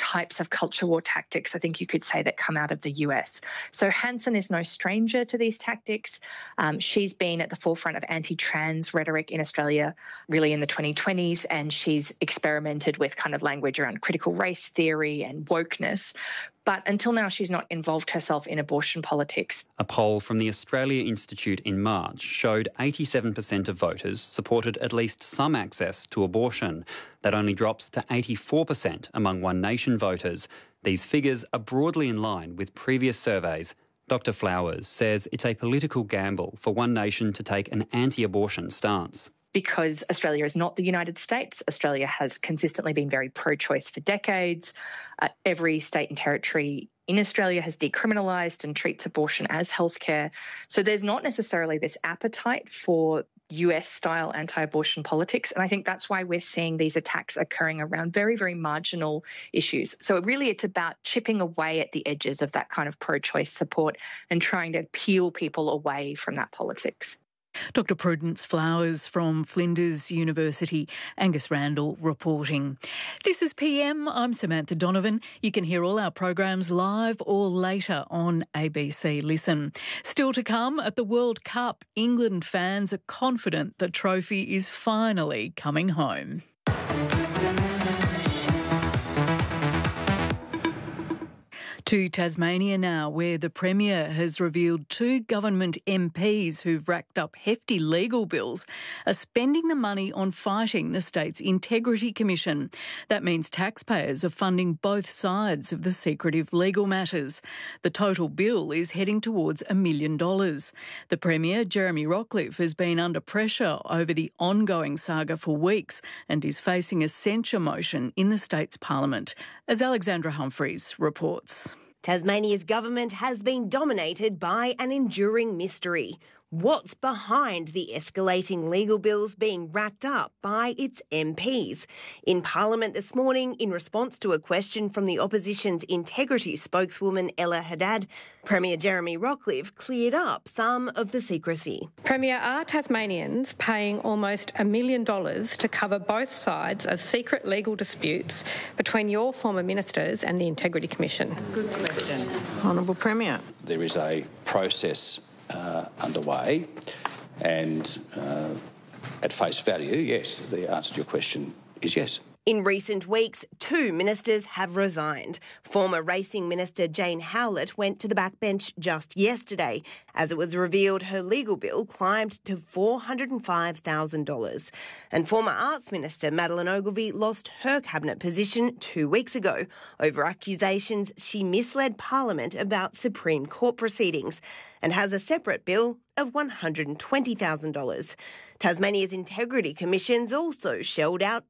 types of culture war tactics, I think you could say, that come out of the US. So Hanson is no stranger to these tactics. She's been at the forefront of anti-trans rhetoric in Australia really in the 2020s, and she's experimented with kind of language around critical race theory and wokeness. But until now, she's not involved herself in abortion politics. A poll from the Australia Institute in March showed 87% of voters supported at least some access to abortion. That only drops to 84% among One Nation voters. These figures are broadly in line with previous surveys. Dr Flowers says it's a political gamble for One Nation to take an anti-abortion stance. Because Australia is not the United States, Australia has consistently been very pro-choice for decades. Every state and territory in Australia has decriminalised and treats abortion as healthcare. So there's not necessarily this appetite for US-style anti-abortion politics. And I think that's why we're seeing these attacks occurring around very, very marginal issues. So really it's about chipping away at the edges of that kind of pro-choice support and trying to peel people away from that politics. Dr Prudence Flowers from Flinders University. Angus Randall reporting. This is PM. I'm Samantha Donovan. You can hear all our programs live or later on ABC Listen. Still to come, at the World Cup, England fans are confident the trophy is finally coming home. To Tasmania now, where the Premier has revealed 2 government MPs who've racked up hefty legal bills are spending the money on fighting the state's Integrity Commission. That means taxpayers are funding both sides of the secretive legal matters. The total bill is heading towards $1 million. The Premier, Jeremy Rockliff, has been under pressure over the ongoing saga for weeks and is facing a censure motion in the state's parliament, as Alexandra Humphreys reports. Tasmania's government has been dominated by an enduring mystery. What's behind the escalating legal bills being racked up by its MPs? In Parliament this morning, in response to a question from the opposition's integrity spokeswoman Ella Haddad, Premier Jeremy Rockliff cleared up some of the secrecy. Premier, are Tasmanians paying almost $1 million to cover both sides of secret legal disputes between your former ministers and the Integrity Commission? Good question. Honourable Premier. There is a process underway, and at face value, yes, the answer to your question is yes. In recent weeks, 2 ministers have resigned. Former Racing Minister Jane Howlett went to the backbench just yesterday, as it was revealed her legal bill climbed to $405,000. And former Arts Minister Madeleine Ogilvie lost her cabinet position 2 weeks ago over accusations she misled Parliament about Supreme Court proceedings, and has a separate bill of $120,000. Tasmania's Integrity Commission's also shelled out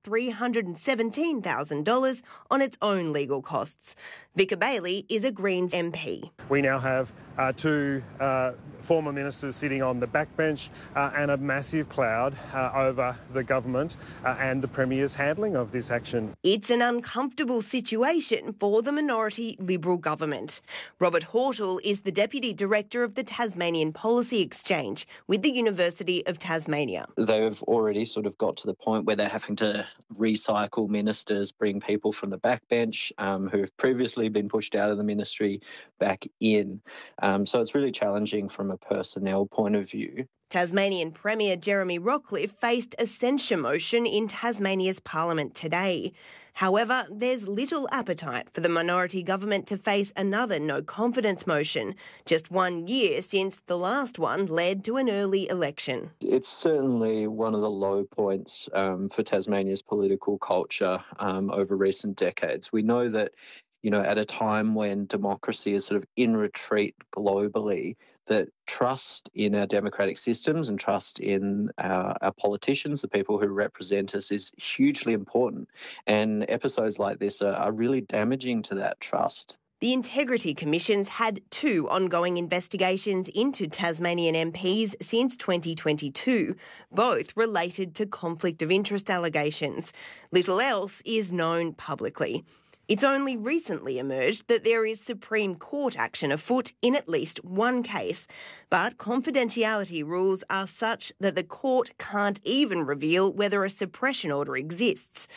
$317,000 on its own legal costs. Vicar Bailey is a Greens MP. We now have 2 former ministers sitting on the backbench and a massive cloud over the government and the Premier's handling of this action. It's an uncomfortable situation for the minority Liberal government. Robert Hortle is the Deputy Director of the Tasmanian Policy Exchange with the University of Tasmania. They've already sort of got to the point where they're having to recycle ministers, bring people from the backbench who have previously been pushed out of the ministry back in. So it's really challenging from a personnel point of view. Tasmanian Premier Jeremy Rockliff faced a censure motion in Tasmania's Parliament today. However, there's little appetite for the minority government to face another no-confidence motion, just 1 year since the last one led to an early election. It's certainly one of the low points for Tasmania's political culture over recent decades. We know that, you know, at a time when democracy is sort of in retreat globally, that trust in our democratic systems and trust in our politicians, the people who represent us, is hugely important. And episodes like this are really damaging to that trust. The Integrity Commission's had 2 ongoing investigations into Tasmanian MPs since 2022, both related to conflict of interest allegations. Little else is known publicly. It's only recently emerged that there is Supreme Court action afoot in at least one case, but confidentiality rules are such that the court can't even reveal whether a suppression order exists.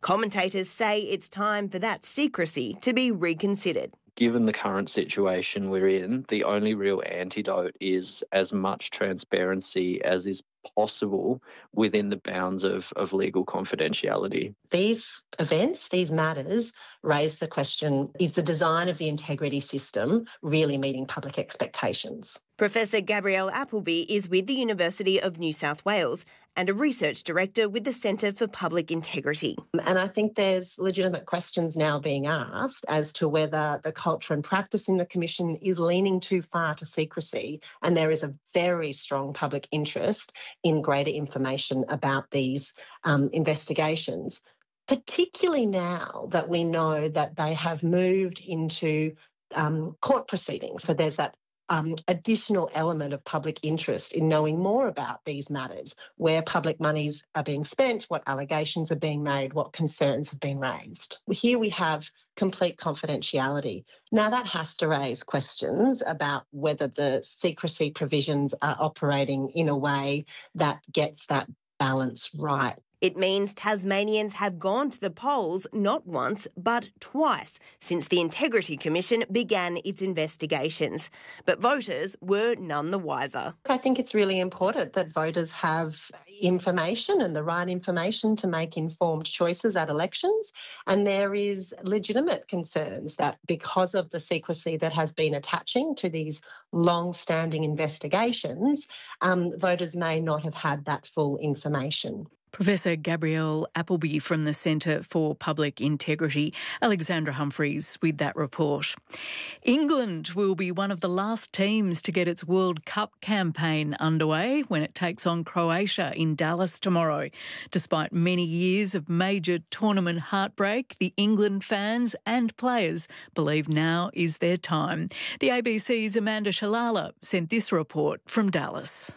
Commentators say it's time for that secrecy to be reconsidered. Given the current situation we're in, the only real antidote is as much transparency as is possible within the bounds of legal confidentiality. These events, these matters, raise the question, is the design of the integrity system really meeting public expectations? Professor Gabrielle Appleby is with the University of New South Wales and a research director with the Centre for Public Integrity. And I think there's legitimate questions now being asked as to whether the culture and practice in the Commission is leaning too far to secrecy, and there is a very strong public interest in greater information about these investigations, particularly now that we know that they have moved into court proceedings. So there's that additional element of public interest in knowing more about these matters, where public monies are being spent, what allegations are being made, what concerns have been raised. Here we have complete confidentiality. Now that has to raise questions about whether the secrecy provisions are operating in a way that gets that balance right. It means Tasmanians have gone to the polls not once but twice since the Integrity Commission began its investigations. But voters were none the wiser. I think it's really important that voters have information and the right information to make informed choices at elections. And there is legitimate concerns that because of the secrecy that has been attaching to these long-standing investigations, voters may not have had that full information. Professor Gabrielle Appleby from the Centre for Public Integrity. Alexandra Humphreys with that report. England will be one of the last teams to get its World Cup campaign underway when it takes on Croatia in Dallas tomorrow. Despite many years of major tournament heartbreak, the England fans and players believe now is their time. The ABC's Amanda Shalala sent this report from Dallas.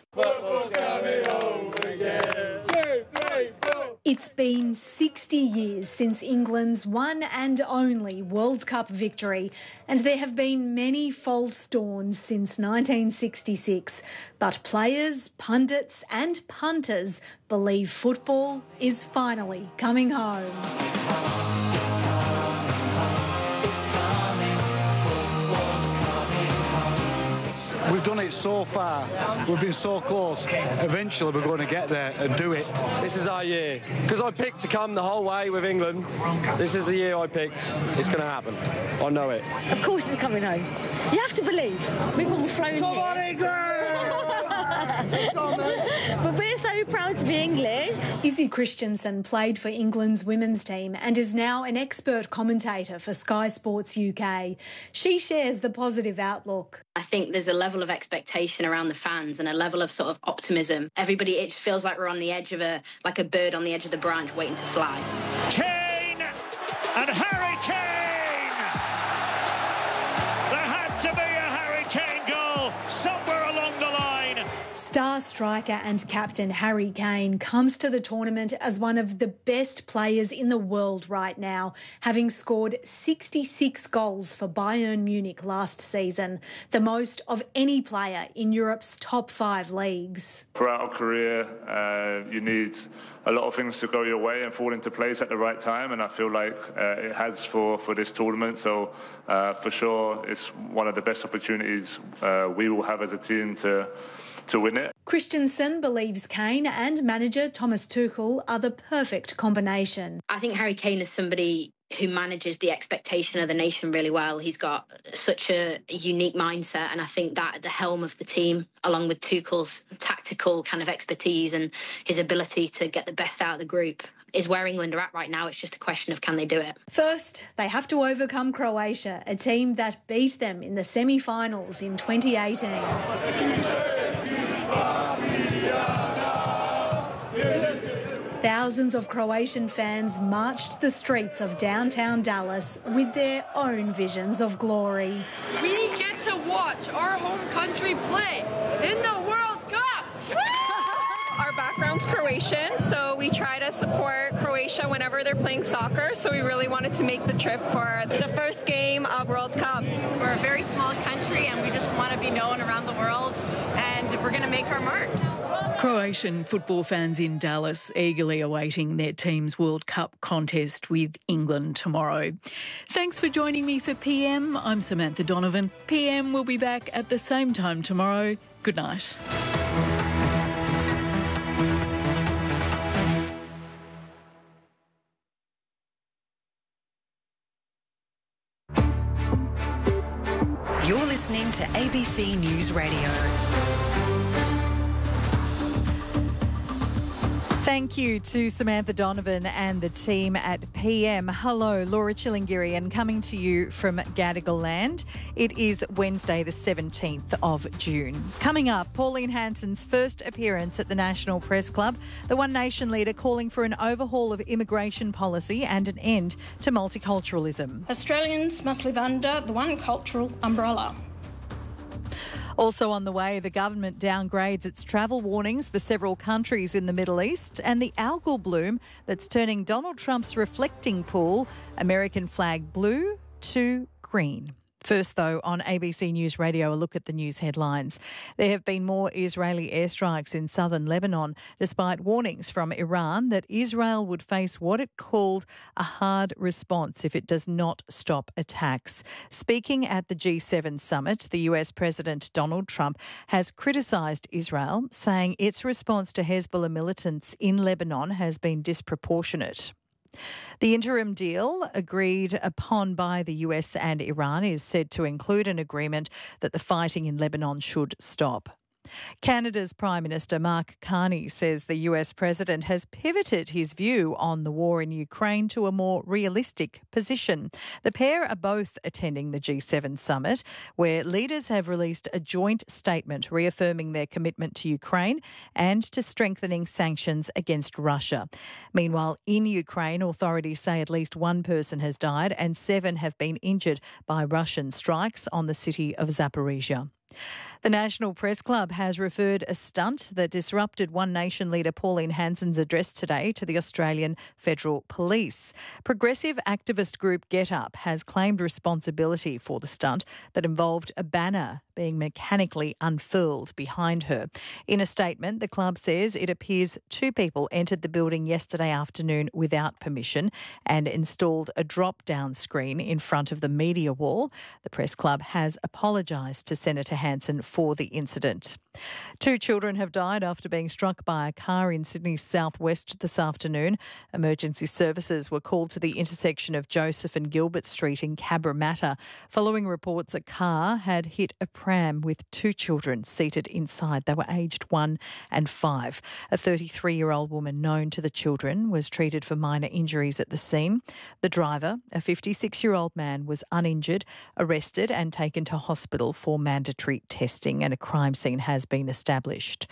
It's been 60 years since England's one and only World Cup victory, and there have been many false dawns since 1966. But players, pundits and punters believe football is finally coming home. We've done it so far. We've been so close. Eventually we're going to get there and do it. This is our year. Because I picked to come the whole way with England. This is the year I picked. It's going to happen. I know it. Of course it's coming home. You have to believe. We've all flown Come on, England! But we're so proud to be English. Izzy Christensen played for England's women's team and is now an expert commentator for Sky Sports UK. She shares the positive outlook. I think there's a level of expectation around the fans and a level of sort of optimism. Everybody, it feels like we're on the edge of like a bird on the edge of the branch waiting to fly. Kane and Harry Kane! There had to be a Harry Kane goal somewhere along the line. Star striker and captain Harry Kane comes to the tournament as one of the best players in the world right now, having scored 66 goals for Bayern Munich last season, the most of any player in Europe's top 5 leagues. Throughout our career, you need a lot of things to go your way and fall into place at the right time, and I feel like it has for this tournament. So for sure, it's one of the best opportunities we will have as a team to win it. Christensen believes Kane and manager Thomas Tuchel are the perfect combination. I think Harry Kane is somebody who manages the expectation of the nation really well. He's got such a unique mindset, and I think that at the helm of the team, along with Tuchel's tactical kind of expertise and his ability to get the best out of the group, is where England are at right now. It's just a question of can they do it. First, they have to overcome Croatia, a team that beat them in the semi-finals in 2018. Thousands of Croatian fans marched the streets of downtown Dallas with their own visions of glory. We get to watch our home country play in the World Cup! Our background's Croatian, so we try to support Croatia whenever they're playing soccer, so we really wanted to make the trip for the first game of World Cup. We're a very small country and we just want to be known around the world, and we're going to make our mark. Croatian football fans in Dallas eagerly awaiting their team's World Cup contest with England tomorrow. Thanks for joining me for PM. I'm Samantha Donovan. PM will be back at the same time tomorrow. Good night. You're listening to ABC News Radio. Thank you to Samantha Donovan and the team at PM. Hello, Laura Chilingiri, and coming to you from Gadigal Land. It is Wednesday the 17th of June. Coming up, Pauline Hanson's first appearance at the National Press Club. The One Nation leader calling for an overhaul of immigration policy and an end to multiculturalism. Australians must live under the one cultural umbrella. Also on the way, the government downgrades its travel warnings for several countries in the Middle East, and the algal bloom that's turning Donald Trump's reflecting pool, American flag blue, to green. First, though, on ABC News Radio, a look at the news headlines. There have been more Israeli airstrikes in southern Lebanon, despite warnings from Iran that Israel would face what it called a hard response if it does not stop attacks. Speaking at the G7 summit, the US President Donald Trump has criticised Israel, saying its response to Hezbollah militants in Lebanon has been disproportionate. The interim deal agreed upon by the US and Iran is said to include an agreement that the fighting in Lebanon should stop. Canada's Prime Minister Mark Carney says the US President has pivoted his view on the war in Ukraine to a more realistic position. The pair are both attending the G7 summit, where leaders have released a joint statement reaffirming their commitment to Ukraine and to strengthening sanctions against Russia. Meanwhile, in Ukraine, authorities say at least one person has died and 7 have been injured by Russian strikes on the city of Zaporizhia. The National Press Club has referred a stunt that disrupted One Nation leader Pauline Hanson's address today to the Australian Federal Police. Progressive activist group Get Up has claimed responsibility for the stunt that involved a banner being mechanically unfurled behind her. In a statement, the club says it appears 2 people entered the building yesterday afternoon without permission and installed a drop-down screen in front of the media wall. The Press Club has apologised to Senator Hanson for the incident. 2 children have died after being struck by a car in Sydney's southwest this afternoon. Emergency services were called to the intersection of Joseph and Gilbert Street in Cabramatta following reports a car had hit a pram with 2 children seated inside. They were aged 1 and 5. A 33-year-old woman known to the children was treated for minor injuries at the scene. The driver, a 56-year-old man, was uninjured, arrested and taken to hospital for mandatory testing, and a crime scene has been established.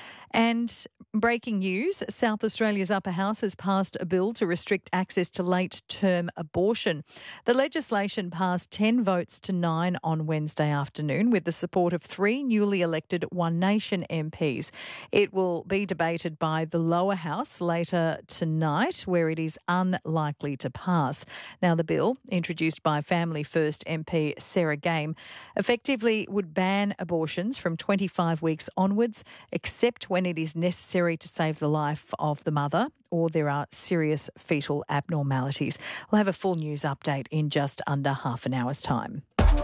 And breaking news, South Australia's Upper House has passed a bill to restrict access to late-term abortion. The legislation passed 10 votes to 9 on Wednesday afternoon with the support of 3 newly elected One Nation MPs. It will be debated by the lower house later tonight, where it is unlikely to pass. Now, the bill, introduced by Family First MP Sarah Game, effectively would ban abortions from 25 weeks onwards, except when it is necessary to save the life of the mother or there are serious fetal abnormalities. We'll have a full news update in just under half an hour's time.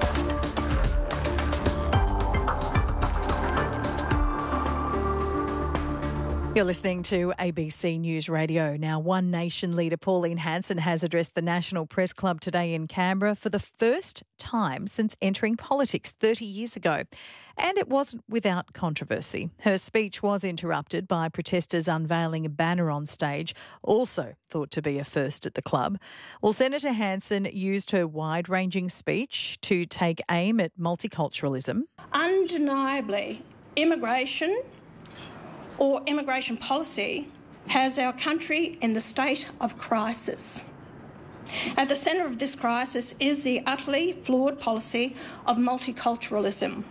You're listening to ABC News Radio. Now, One Nation leader Pauline Hanson has addressed the National Press Club today in Canberra for the first time since entering politics 30 years ago. And it wasn't without controversy. Her speech was interrupted by protesters unveiling a banner on stage, also thought to be a first at the club. Well, Senator Hanson used her wide-ranging speech to take aim at multiculturalism. Undeniably, immigration or immigration policy has our country in the state of crisis. At the centre of this crisis is the utterly flawed policy of multiculturalism.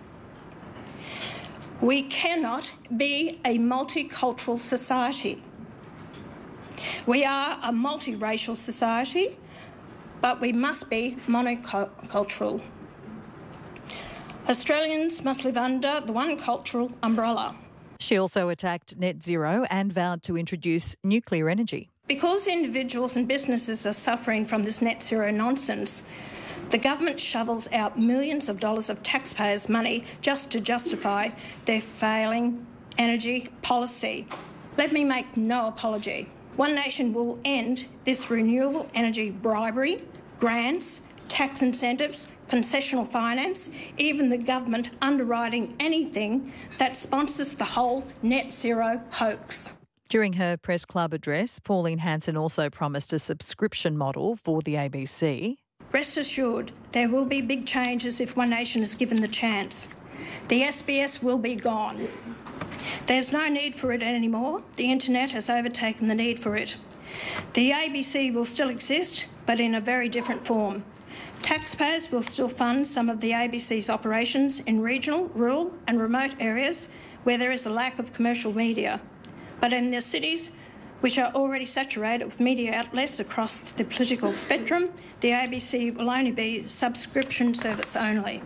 We cannot be a multicultural society. We are a multiracial society, but we must be monocultural. Australians must live under the one cultural umbrella. She also attacked net zero and vowed to introduce nuclear energy. Because individuals and businesses are suffering from this net zero nonsense, the government shovels out millions of dollars of taxpayers' money just to justify their failing energy policy. Let me make no apology. One Nation will end this renewable energy bribery, grants, tax incentives, concessional finance, even the government underwriting anything that sponsors the whole net zero hoax. During her press club address, Pauline Hanson also promised a subscription model for the ABC. Rest assured, there will be big changes if One Nation is given the chance. The SBS will be gone. There's no need for it anymore. The internet has overtaken the need for it. The ABC will still exist, but in a very different form. Taxpayers will still fund some of the ABC's operations in regional, rural and remote areas where there is a lack of commercial media. But in the cities, which are already saturated with media outlets across the political spectrum, the ABC will only be subscription service only.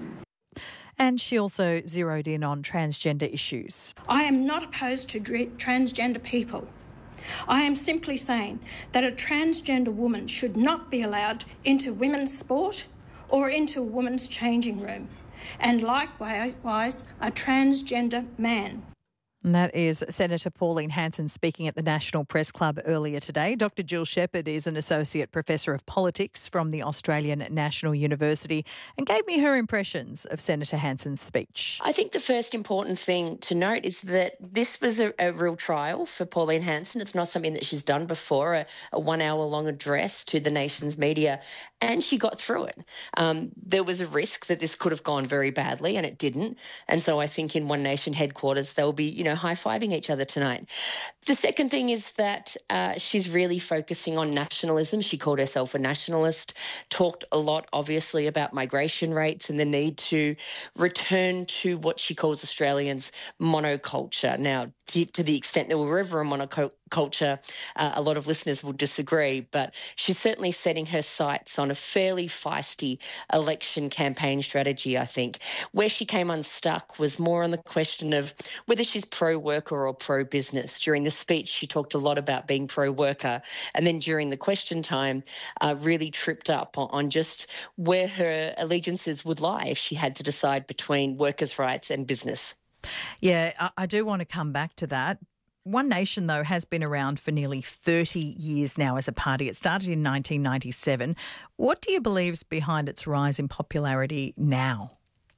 And she also zeroed in on transgender issues. I am not opposed to transgender people. I am simply saying that a transgender woman should not be allowed into women's sport or into a women's changing room, and likewise a transgender man. And that is Senator Pauline Hanson speaking at the National Press Club earlier today. Dr Jill Shepherd is an Associate Professor of Politics from the Australian National University and gave me her impressions of Senator Hanson's speech. I think the first important thing to note is that this was a real trial for Pauline Hanson. It's not something that she's done before, a 1 hour long address to the nation's media, and she got through it. There was a risk that this could have gone very badly, and it didn't. And so I think in One Nation headquarters, they'll be, high-fiving each other tonight. The second thing is that she's really focusing on nationalism. She called herself a nationalist, talked a lot, obviously, about migration rates and the need to return to what she calls Australians' monoculture. Now, to the extent that we're ever a monoculture, a lot of listeners will disagree, but she's certainly setting her sights on a fairly feisty election campaign strategy, I think. Where she came unstuck was more on the question of whether she's pro-worker or pro-business. During the speech, she talked a lot about being pro-worker, and then during the question time, really tripped up on just where her allegiances would lie if she had to decide between workers' rights and business. Yeah, I do want to come back to that. One Nation, though, has been around for nearly 30 years now as a party. It started in 1997. What do you believe is behind its rise in popularity now?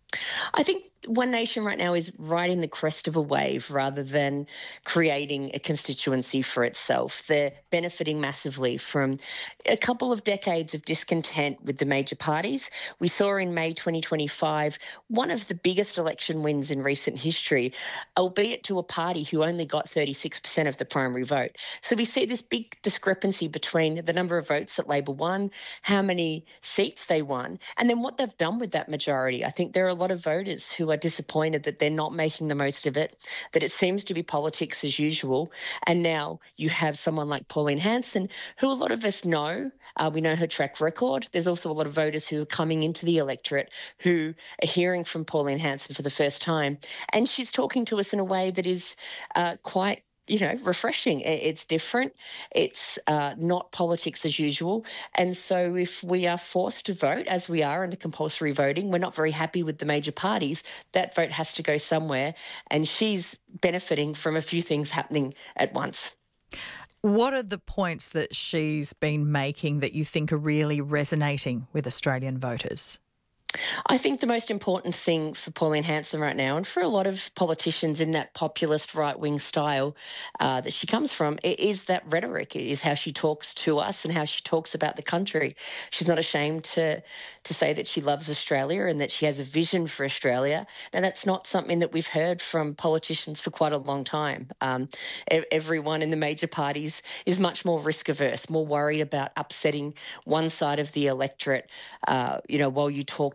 I think One Nation right now is riding the crest of a wave rather than creating a constituency for itself. They're benefiting massively from a couple of decades of discontent with the major parties. We saw in May 2025 one of the biggest election wins in recent history, albeit to a party who only got 36% of the primary vote. So we see this big discrepancy between the number of votes that Labor won, how many seats they won, and then what they've done with that majority. I think there are a lot of voters who are disappointed that they're not making the most of it, that it seems to be politics as usual. And now you have someone like Pauline Hanson, who a lot of us know. We know her track record. There's also a lot of voters who are coming into the electorate who are hearing from Pauline Hanson for the first time. And she's talking to us in a way that is quite refreshing. It's different. It's not politics as usual. And so if we are forced to vote, as we are under compulsory voting, we're not very happy with the major parties, that vote has to go somewhere. And she's benefiting from a few things happening at once. What are the points that she's been making that you think are really resonating with Australian voters? I think the most important thing for Pauline Hanson right now, and for a lot of politicians in that populist right-wing style that she comes from, is that rhetoric, is how she talks to us and how she talks about the country. She's not ashamed to say that she loves Australia and that she has a vision for Australia. And that's not something that we've heard from politicians for quite a long time. Everyone in the major parties is much more risk-averse, more worried about upsetting one side of the electorate, while you talk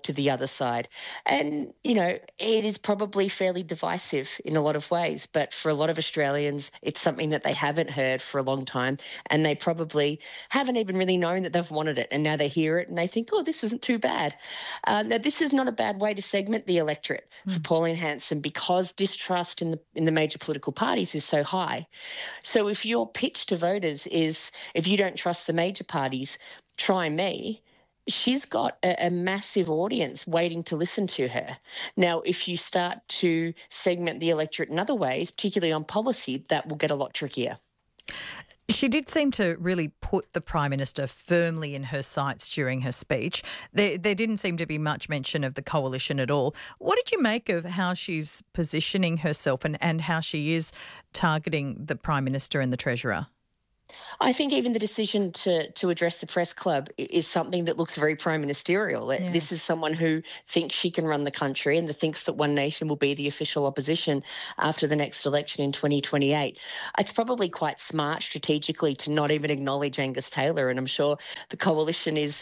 to the other side. And, it is probably fairly divisive in a lot of ways, but for a lot of Australians, it's something that they haven't heard for a long time, and they probably haven't even really known that they've wanted it. And now they hear it and they think, oh, this isn't too bad. Now, this is not a bad way to segment the electorate for Pauline Hanson, because distrust in the major political parties is so high. So if your pitch to voters is, if you don't trust the major parties, try me, she's got a massive audience waiting to listen to her. Now, if you start to segment the electorate in other ways, particularly on policy, that will get a lot trickier. She did seem to really put the Prime Minister firmly in her sights during her speech. There didn't seem to be much mention of the coalition at all. What did you make of how she's positioning herself and how she is targeting the Prime Minister and the Treasurer? I think even the decision to address the press club is something that looks very prime ministerial. Yeah. This is someone who thinks she can run the country and thinks that One Nation will be the official opposition after the next election in 2028. It's probably quite smart strategically to not even acknowledge Angus Taylor, and I'm sure the coalition is,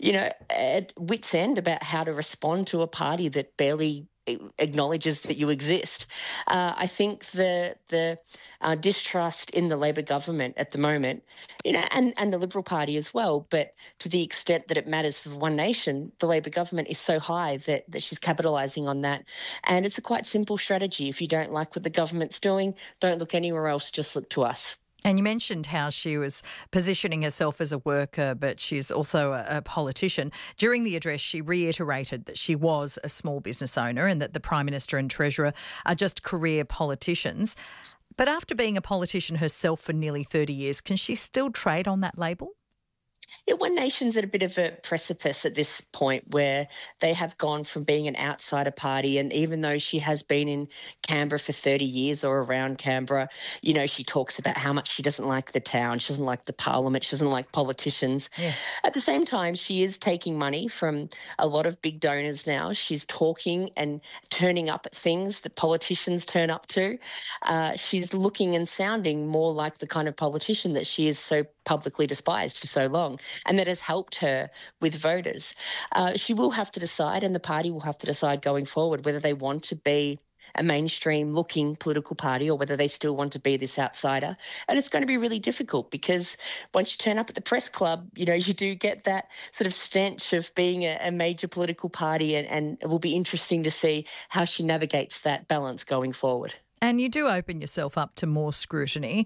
at wit's end about how to respond to a party that barely acknowledges that you exist. I think the distrust in the Labor government at the moment, and the Liberal Party as well, but to the extent that it matters for One Nation, the Labor government is so high that she's capitalising on that. And it's a quite simple strategy. If you don't like what the government's doing, don't look anywhere else, just look to us. And you mentioned how she was positioning herself as a worker, but she's also a politician. During the address, she reiterated that she was a small business owner and that the Prime Minister and Treasurer are just career politicians. But after being a politician herself for nearly 30 years, can she still trade on that label? Yeah, One Nation's at a bit of a precipice at this point where they have gone from being an outsider party, and even though she has been in Canberra for 30 years or around Canberra, she talks about how much she doesn't like the town, she doesn't like the parliament, she doesn't like politicians. Yeah. At the same time, she is taking money from a lot of big donors now. She's talking and turning up at things that politicians turn up to. She's looking and sounding more like the kind of politician that she is so publicly despised for so long, and that has helped her with voters. She will have to decide, and the party will have to decide going forward, whether they want to be a mainstream-looking political party or whether they still want to be this outsider. And it's going to be really difficult because once you turn up at the press club, you do get that sort of stench of being a major political party, and it will be interesting to see how she navigates that balance going forward. And you do open yourself up to more scrutiny.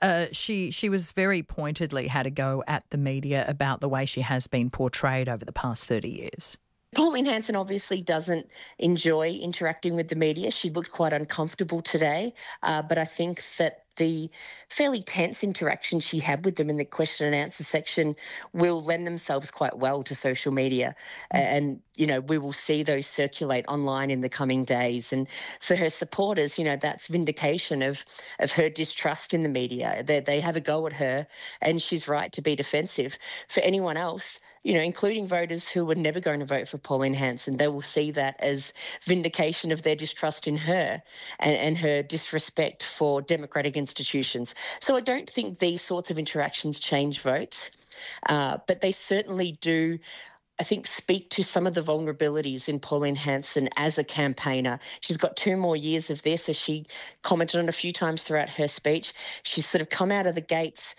She was very pointedly had a go at the media about the way she has been portrayed over the past 30 years. Pauline Hanson obviously doesn't enjoy interacting with the media. She looked quite uncomfortable today, but I think that the fairly tense interaction she had with them in the question and answer section will lend themselves quite well to social media. And, we will see those circulate online in the coming days. And for her supporters, that's vindication of her distrust in the media. They have a go at her, and she's right to be defensive. For anyone else, including voters who were never going to vote for Pauline Hanson, they will see that as vindication of their distrust in her and her disrespect for democratic institutions. So I don't think these sorts of interactions change votes, but they certainly do, I think, speak to some of the vulnerabilities in Pauline Hanson as a campaigner. She's got 2 more years of this, as she commented on a few times throughout her speech. She's sort of come out of the gates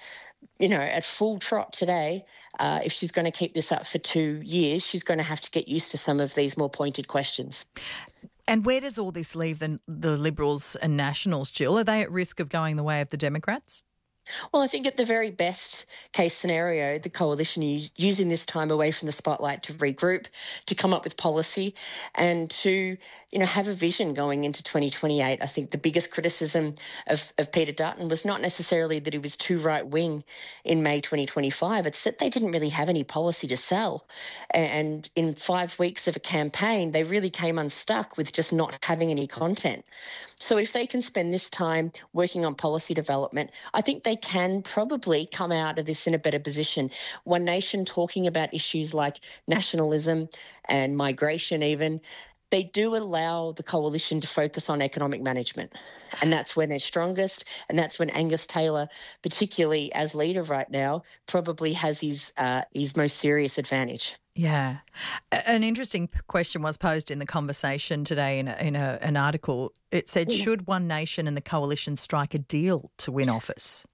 at full trot today. If she's going to keep this up for 2 years, she's going to have to get used to some of these more pointed questions. And where does all this leave the Liberals and Nationals, Jill? Are they at risk of going the way of the Democrats? Well, I think at the very best case scenario, the coalition is using this time away from the spotlight to regroup, to come up with policy and to, have a vision going into 2028. I think the biggest criticism of Peter Dutton was not necessarily that he was too right-wing in May 2025. It's that they didn't really have any policy to sell. And in 5 weeks of a campaign, they really came unstuck with just not having any content. So if they can spend this time working on policy development, I think they can probably come out of this in a better position. One Nation talking about issues like nationalism and migration even, they do allow the coalition to focus on economic management. And that's when they're strongest, and that's when Angus Taylor, particularly as leader right now, probably has his most serious advantage. Yeah. An interesting question was posed in the conversation today in an article. It said, should One Nation and the Coalition strike a deal to win office?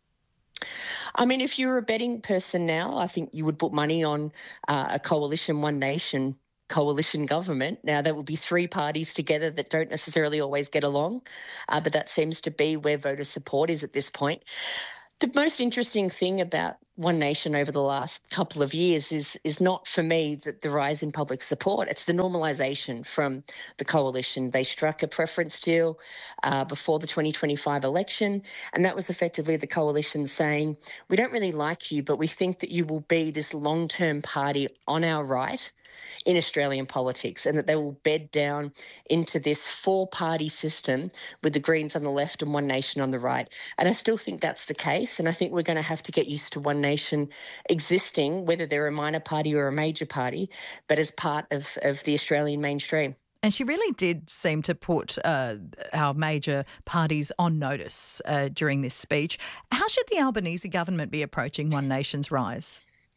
I mean, if you're a betting person now, I think you would put money on a coalition, One Nation coalition government. Now, there will be three parties together that don't necessarily always get along, but that seems to be where voter support is at this point. The most interesting thing about One Nation over the last couple of years is not, for me, the rise in public support. It's the normalisation from the coalition. They struck a preference deal before the 2025 election, and that was effectively the coalition saying, we don't really like you, but we think that you will be this long-term party on our right in Australian politics, and that they will bed down into this four-party system with the Greens on the left and One Nation on the right. And I still think that's the case, and I think we're going to have to get used to One Nation existing, whether they're a minor party or a major party, but as part of the Australian mainstream. And she really did seem to put our major parties on notice during this speech. How should the Albanese government be approaching One Nation's rise?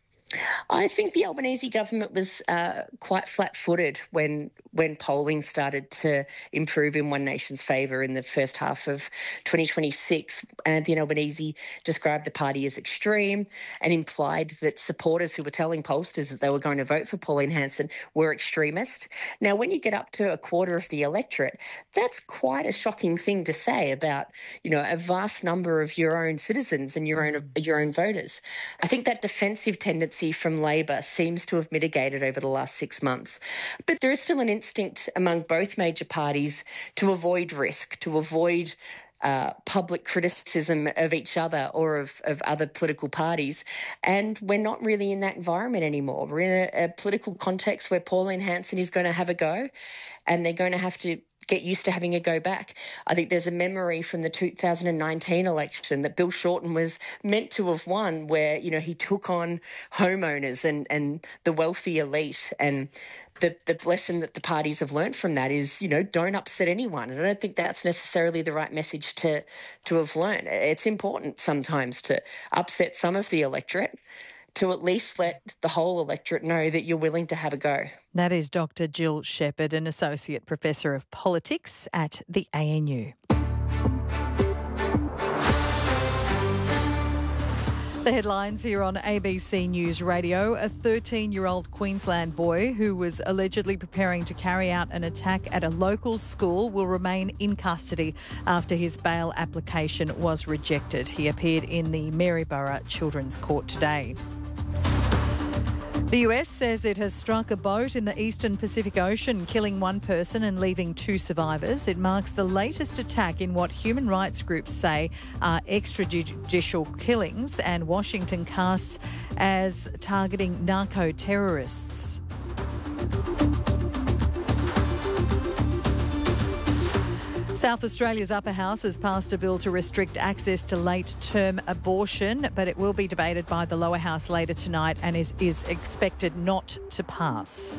I think the Albanese government was quite flat-footed when polling started to improve in One Nation's favour in the first half of 2026. Anthony Albanese described the party as extreme and implied that supporters who were telling pollsters that they were going to vote for Pauline Hanson were extremist. Now, when you get up to a quarter of the electorate, that's quite a shocking thing to say about, a vast number of your own citizens and your own voters. I think that defensive tendency from Labor seems to have mitigated over the last 6 months. But there is still an instinct among both major parties to avoid risk, to avoid public criticism of each other or of other political parties. And we're not really in that environment anymore. We're in a political context where Pauline Hanson is going to have a go, and they're going to have to get used to having a go back. I think there's a memory from the 2019 election that Bill Shorten was meant to have won, where, he took on homeowners and the wealthy elite. And the lesson that the parties have learnt from that is, don't upset anyone. And I don't think that's necessarily the right message to have learnt. It's important sometimes to upset some of the electorate, to at least let the whole electorate know that you're willing to have a go. That is Dr. Jill Shepherd, an Associate Professor of Politics at the ANU. The headlines here on ABC News Radio. A 13-year-old Queensland boy who was allegedly preparing to carry out an attack at a local school will remain in custody after his bail application was rejected. He appeared in the Maryborough Children's Court today. The US says it has struck a boat in the eastern Pacific Ocean, killing one person and leaving two survivors. It marks the latest attack in what human rights groups say are extrajudicial killings, and Washington casts as targeting narco-terrorists. South Australia's upper house has passed a bill to restrict access to late-term abortion, but it will be debated by the lower house later tonight and is expected not to pass.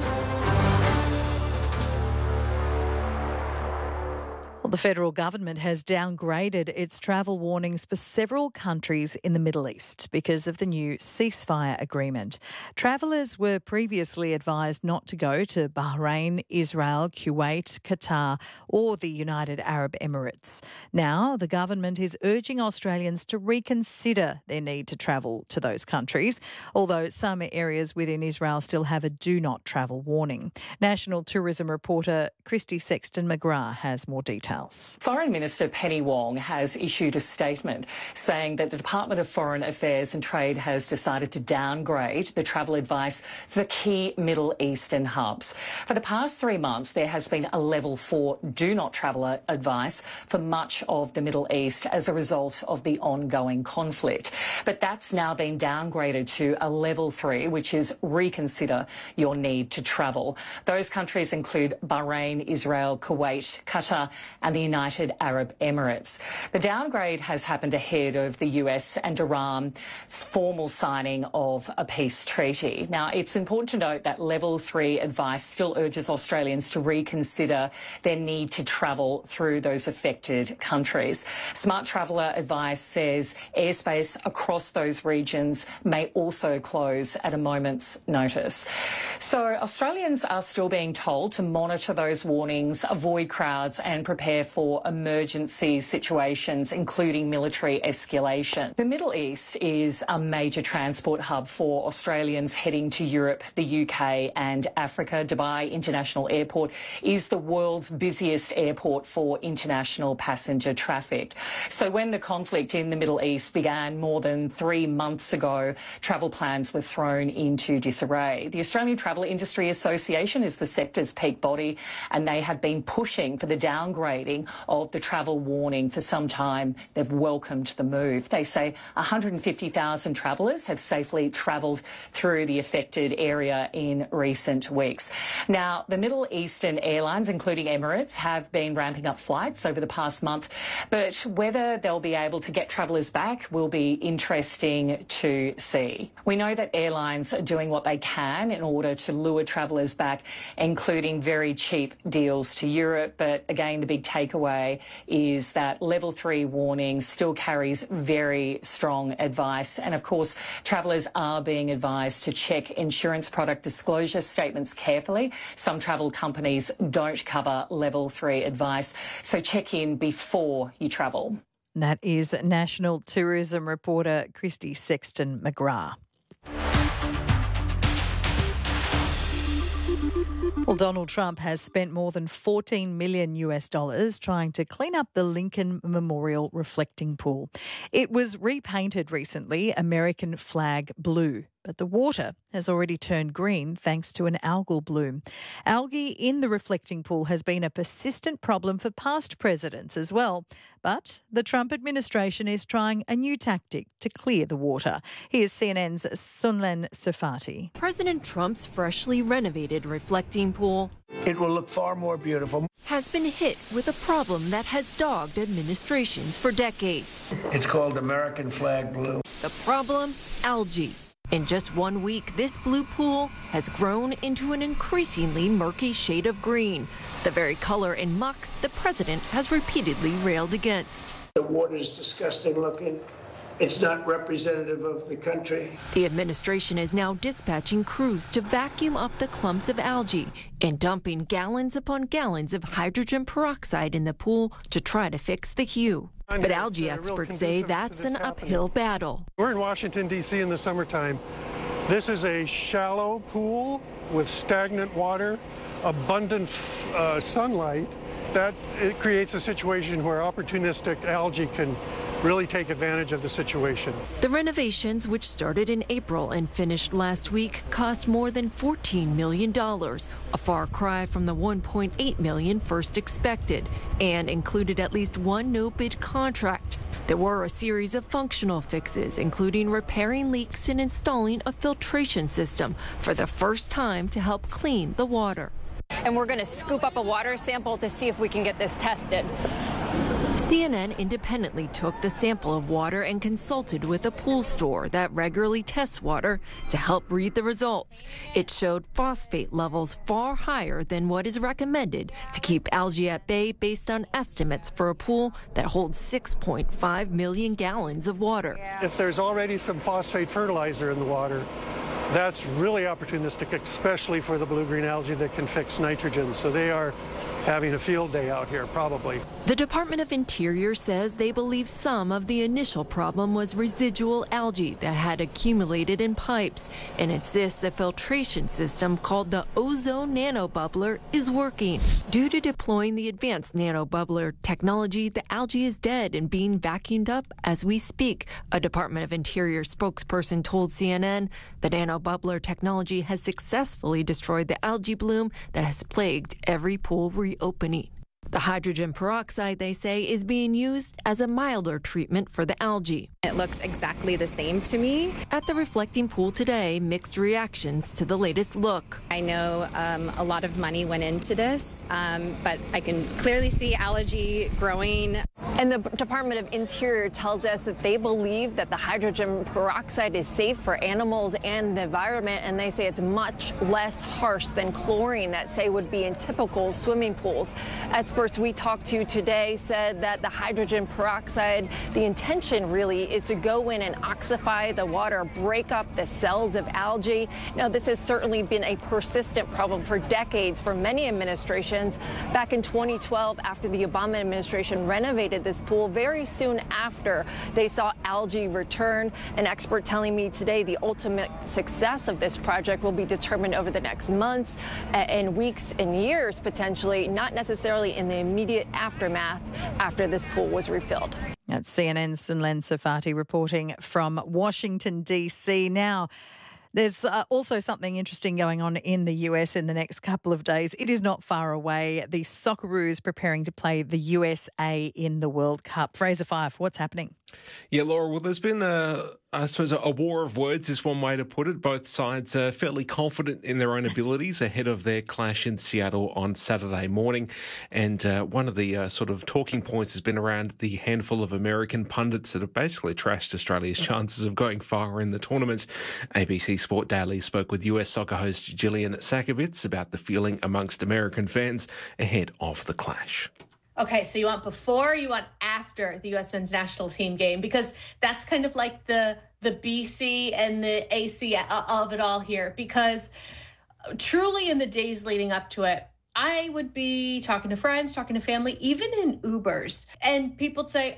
Well, the federal government has downgraded its travel warnings for several countries in the Middle East because of the new ceasefire agreement. Travellers were previously advised not to go to Bahrain, Israel, Kuwait, Qatar or the United Arab Emirates. Now, the government is urging Australians to reconsider their need to travel to those countries, although some areas within Israel still have a do not travel warning. National tourism reporter Christy Sexton-McGrath has more details. Foreign Minister Penny Wong has issued a statement saying that the Department of Foreign Affairs and Trade has decided to downgrade the travel advice for key Middle Eastern hubs. For the past 3 months, there has been a level 4 do not travel advice for much of the Middle East as a result of the ongoing conflict. But that's now been downgraded to a level 3, which is reconsider your need to travel. Those countries include Bahrain, Israel, Kuwait, Qatar and and the United Arab Emirates. The downgrade has happened ahead of the US and Iran's formal signing of a peace treaty. Now, it's important to note that Level 3 advice still urges Australians to reconsider their need to travel through those affected countries. Smart Traveller advice says airspace across those regions may also close at a moment's notice. So Australians are still being told to monitor those warnings, avoid crowds and prepare for emergency situations, including military escalation. The Middle East is a major transport hub for Australians heading to Europe, the UK and Africa. Dubai International Airport is the world's busiest airport for international passenger traffic. So when the conflict in the Middle East began more than 3 months ago, travel plans were thrown into disarray. The Australian Travel Industry Association is the sector's peak body, and they have been pushing for the downgrading of the travel warning for some time. They've welcomed the move. They say 150,000 travellers have safely travelled through the affected area in recent weeks. Now, the Middle Eastern airlines, including Emirates, have been ramping up flights over the past month, but whether they'll be able to get travellers back will be interesting to see. We know that airlines are doing what they can in order to lure travellers back, including very cheap deals to Europe. But again, the big takeaway is that Level 3 warning still carries very strong advice. And of course, travellers are being advised to check insurance product disclosure statements carefully. Some travel companies don't cover Level 3 advice, so check in before you travel. That is National Tourism reporter Christy Sexton McGrath. Well, Donald Trump has spent more than $14 million trying to clean up the Lincoln Memorial reflecting pool. It was repainted recently, American flag blue, but the water has already turned green thanks to an algal bloom. Algae in the reflecting pool has been a persistent problem for past presidents as well, but the Trump administration is trying a new tactic to clear the water. Here's CNN's Sunlen Safati. President Trump's freshly renovated reflecting pool, it will look far more beautiful, has been hit with a problem that has dogged administrations for decades. It's called American flag blue. The problem? Algae. In just 1 week, this blue pool has grown into an increasingly murky shade of green, the very color and muck the president has repeatedly railed against. The water is disgusting looking. It's not representative of the country. The administration is now dispatching crews to vacuum up the clumps of algae and dumping gallons upon gallons of hydrogen peroxide in the pool to try to fix the hue. But algae experts say that's an uphill battle. We're in Washington, D.C. in the summertime. This is a shallow pool with stagnant water, abundant sunlight. That it creates a situation where opportunistic algae can really take advantage of the situation. The renovations, which started in April and finished last week, cost more than $14 million, a far cry from the $1.8 million first expected, and included at least one no-bid contract. There were a series of functional fixes, including repairing leaks and installing a filtration system for the first time to help clean the water. And we're going to scoop up a water sample to see if we can get this tested. CNN independently took the sample of water and consulted with a pool store that regularly tests water to help read the results. It showed phosphate levels far higher than what is recommended to keep algae at bay based on estimates for a pool that holds 6.5 million gallons of water. If there's already some phosphate fertilizer in the water, that's really opportunistic, especially for the blue-green algae that can fix nitrogen. So they are having a field day out here, probably. The Department of Interior says they believe some of the initial problem was residual algae that had accumulated in pipes and insists the filtration system called the ozone nanobubbler is working. Due to deploying the advanced nanobubbler technology, the algae is dead and being vacuumed up as we speak. A Department of Interior spokesperson told CNN the nanobubbler technology has successfully destroyed the algae bloom that has plagued every pool reopening. The hydrogen peroxide, they say, is being used as a milder treatment for the algae. It looks exactly the same to me. At the reflecting pool today, mixed reactions to the latest look. I know a lot of money went into this, but I can clearly see algae growing. And the Department of Interior tells us that they believe that the hydrogen peroxide is safe for animals and the environment, and they say it's much less harsh than chlorine that, say, would be in typical swimming pools. Experts we talked to today said that the hydrogen peroxide, the intention really is to go in and oxify the water, break up the cells of algae. Now, this has certainly been a persistent problem for decades for many administrations. Back in 2012, after the Obama administration renovated this pool, very soon after they saw algae return. An expert telling me today the ultimate success of this project will be determined over the next months and weeks and years, potentially, not necessarily in the immediate aftermath after this pool was refilled. That's CNN's Sunlen Safati reporting from Washington, D.C. Now, there's also something interesting going on in the US in the next couple of days. It is not far away. The Socceroos preparing to play the USA in the World Cup. Fraser Fife, what's happening? Yeah, Laura, well, there's been I suppose a war of words is one way to put it. Both sides are fairly confident in their own abilities ahead of their clash in Seattle on Saturday morning. And one of the sort of talking points has been around the handful of American pundits that have basically trashed Australia's chances of going far in the tournament. ABC Sport Daily spoke with US soccer host Gillian Sakovits about the feeling amongst American fans ahead of the clash. Okay, so you want before or you want after the U.S. men's national team game? Because that's kind of like the BC and the AC of it all here. Because truly in the days leading up to it, I would be talking to friends, talking to family, even in Ubers. And people would say,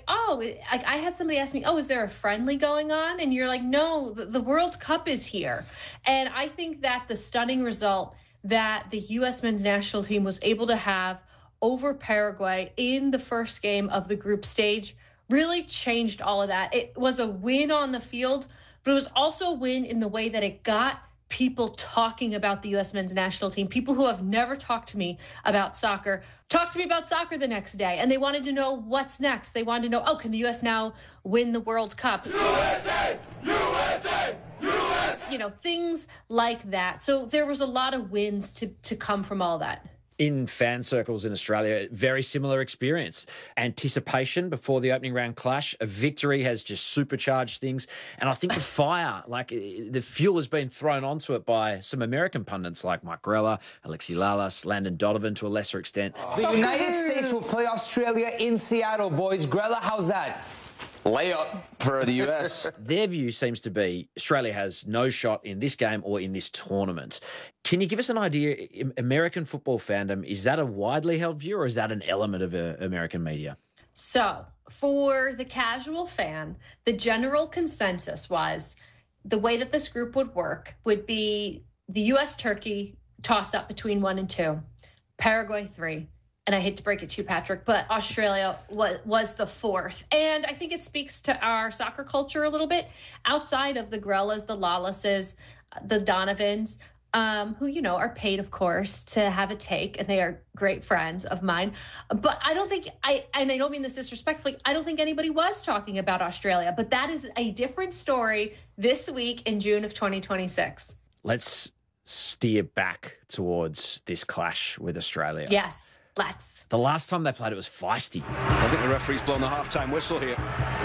I had somebody ask me, is there a friendly going on? And you're like, no, the World Cup is here. And I think that the stunning result that the U.S. men's national team was able to have over Paraguay in the first game of the group stage really changed all of that. It was a win on the field, but it was also a win in the way that it got people talking about the U.S. men's national team. People who have never talked to me about soccer talked to me about soccer the next day, and they wanted to know what's next. They wanted to know, can the U.S. now win the World Cup? USA! USA! USA! You know, things like that. So there was a lot of wins to come from all that. In fan circles in Australia, very similar experience. Anticipation before the opening round clash. A victory has just supercharged things. And I think the fire, the fuel has been thrown onto it by some American pundits like Mike Grella, Alexi Lalas, Landon Donovan to a lesser extent. The United States will play Australia in Seattle, boys. Grella, how's that? Layup for the US. Their view seems to be Australia has no shot in this game or in this tournament. Can you give us an idea, American football fandom, is that a widely held view or is that an element of American media? So for the casual fan, the general consensus was the way that this group would work would be the US-Turkey toss-up between 1 and 2, Paraguay 3, and I hate to break it to you, Patrick, but Australia was the 4th. And I think it speaks to our soccer culture a little bit outside of the Grellas, the Lalases, the Donovans, who, are paid, of course, to have a take, and they are great friends of mine. But I don't think, and I don't mean this disrespectfully, I don't think anybody was talking about Australia. But that is a different story this week in June of 2026. Let's steer back towards this clash with Australia. Yes. Let's. The last time they played, it was feisty. I think the referee's blown the half-time whistle here.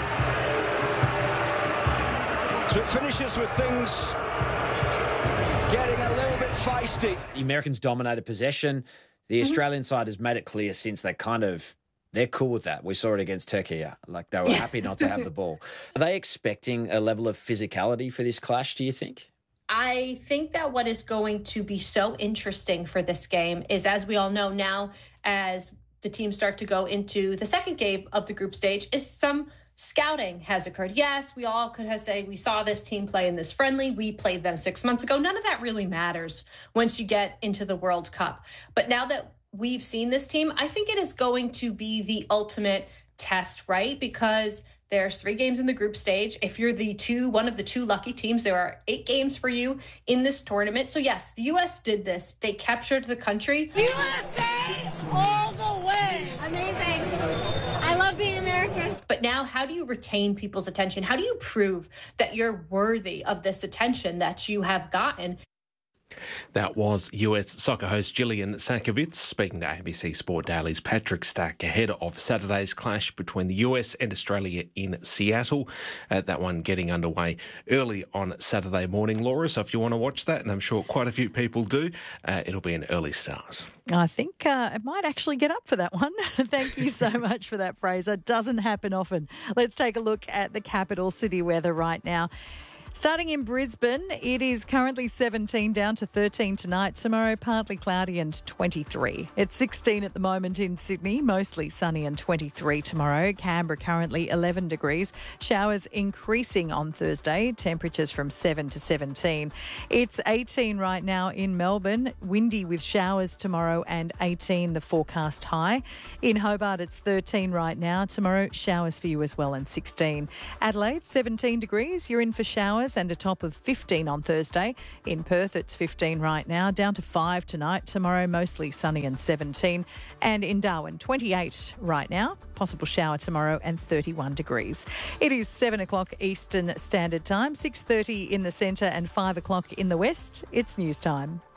So it finishes with things getting a little bit feisty. The Americans dominated possession. The Australian side has made it clear since they're cool with that. We saw it against Turkey. They were happy not to have the ball. Are they expecting a level of physicality for this clash, do you think? I think that what is going to be so interesting for this game is, as we all know now, as the teams start to go into the second game of the group stage, is some scouting has occurred. Yes, we all could say we saw this team play in this friendly. We played them 6 months ago. None of that really matters once you get into the World Cup. But now that we've seen this team, I think it is going to be the ultimate test, right? Because there's 3 games in the group stage. If you're one of the 2 lucky teams, there are 8 games for you in this tournament. So yes, the U.S. did this. They captured the country. USA all the way! amazing. I love being American. But now, how do you retain people's attention? How do you prove that you're worthy of this attention that you have gotten? That was US soccer host Gillian Sakovits speaking to ABC Sport Daily's Patrick Stack ahead of Saturday's clash between the US and Australia in Seattle. That one getting underway early on Saturday morning, Laura. So if you want to watch that, and I'm sure quite a few people do, it'll be an early start. I think it might actually get up for that one. Thank you so much for that, Fraser. Doesn't happen often. Let's take a look at the capital city weather right now. Starting in Brisbane, it is currently 17 down to 13 tonight. Tomorrow, partly cloudy and 23. It's 16 at the moment in Sydney, mostly sunny and 23 tomorrow. Canberra currently 11 degrees. Showers increasing on Thursday, temperatures from 7 to 17. It's 18 right now in Melbourne, windy with showers tomorrow and 18 the forecast high. In Hobart, it's 13 right now. Tomorrow, showers for you as well and 16. Adelaide, 17 degrees. You're in for showers and a top of 15 on Thursday. In Perth, it's 15 right now, down to 5 tonight. Tomorrow, mostly sunny and 17. And in Darwin, 28 right now. Possible shower tomorrow and 31 degrees. It is 7 o'clock Eastern Standard Time, 6:30 in the centre and 5 o'clock in the west. It's news time.